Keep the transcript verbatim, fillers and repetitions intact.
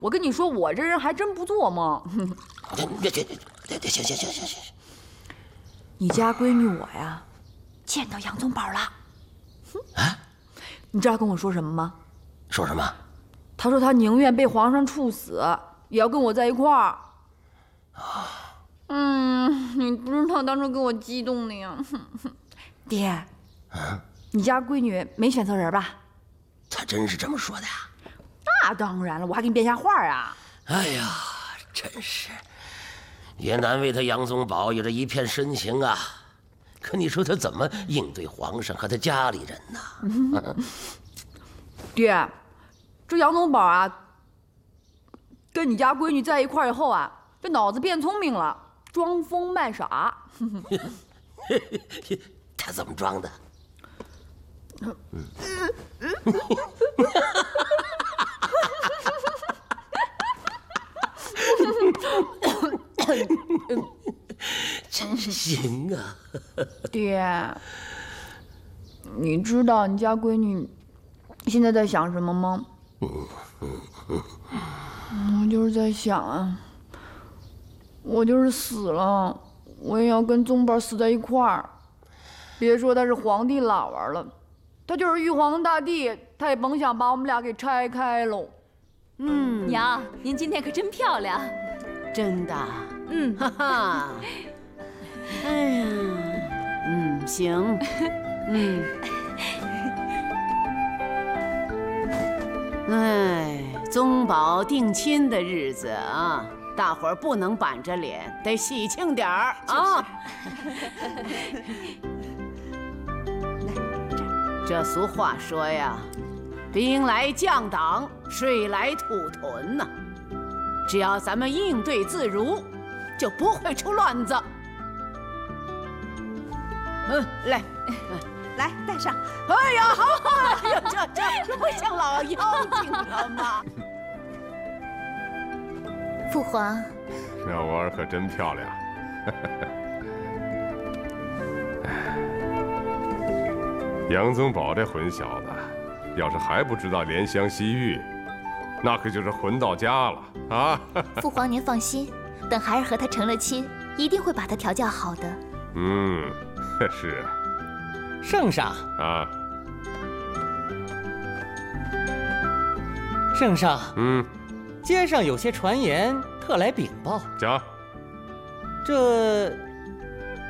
我跟你说，我这人还真不做梦。 别别别别，行行行行行。 你家闺女我呀，见到杨宗保了。 啊？ 你知道跟我说什么吗？ 说什么？ 他说他宁愿被皇上处死，也要跟我在一块儿。啊。嗯，你不知道当时给我激动的呀。爹，啊，你家闺女没选错人吧？ 他真是这么说的呀？ 那当然了，我还给你编下话啊。 哎呀，真是，也难为他杨宗保有着一片深情啊。可你说他怎么应对皇上和他家里人呢？嗯、 爹，这杨宗保啊，跟你家闺女在一块以后啊，这脑子变聪明了，装疯卖傻。 他怎么装的？嗯。真是行啊！ 爹，你知道你家闺女现在在想什么吗？我就是在想啊，我就是死了，我也要跟宗保死在一块儿。别说他是皇帝老儿了，他就是玉皇大帝，他也甭想把我们俩给拆开喽。 嗯，娘，您今天可真漂亮。 真的。 嗯， 哈哈。哎呀，嗯，行，嗯。哎，宗保定亲的日子啊，大伙儿不能板着脸，得喜庆点儿啊。这俗话说呀，兵来将挡，水来土屯呐。只要咱们应对自如，就不会出乱子。嗯，来， 来戴上。 哎呀，好好，哎呀，这这这不像老妖精了吗？ 父皇， 那我儿可真漂亮。杨宗保这混小子，要是还不知道怜香惜玉，那可就是混到家了啊！ 父皇您放心，等孩儿和他成了亲，一定会把他调教好的。 嗯，是啊。 圣上啊， 圣上， 嗯， 街上有些传言特来禀报。 讲。 这